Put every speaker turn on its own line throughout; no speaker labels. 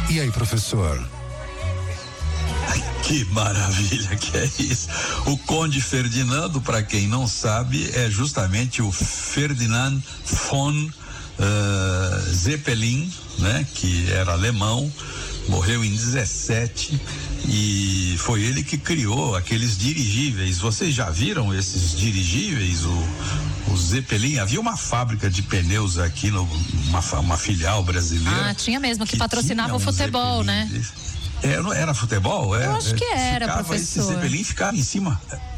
E aí, professor?
Que maravilha que é isso. O Conde Ferdinando, para quem não sabe, é justamente o Ferdinand von Zeppelin, né? Que era alemão, morreu em 17 e foi ele que criou aqueles dirigíveis. Vocês já viram esses dirigíveis? O Zeppelin, havia uma fábrica de pneus aqui, uma filial brasileira.
Ah, tinha mesmo, que patrocinava o futebol, né?
Não era futebol?
Eu acho que era, professor.
Esse Zeppelin ficava em cima.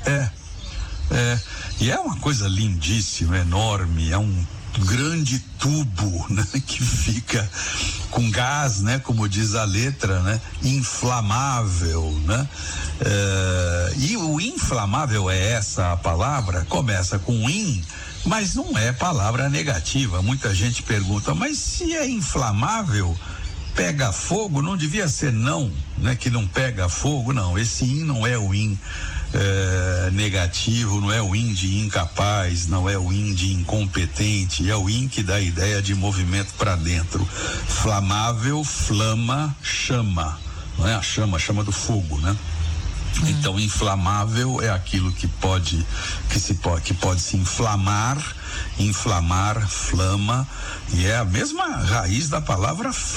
E é uma coisa lindíssima, enorme, é um grande tubo, né, que fica com gás, né, como diz a letra, né, inflamável, né, e o inflamável é essa a palavra, começa com in, mas não é palavra negativa. Muita gente pergunta, mas se é inflamável, pega fogo, não devia ser não, né? Que não pega fogo, não. Esse in não é o in negativo, não é o in de incapaz, não é o in de incompetente, é o in que dá a ideia de movimento para dentro. Flamável, flama, chama, não é a chama do fogo, né? Então, inflamável é aquilo que pode se inflamar, flama, e é a mesma raiz da palavra